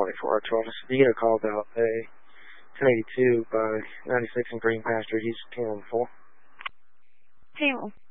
24R12. You get a call about a 1082 by 96 in Green Pasture. He's 10-4. Hey,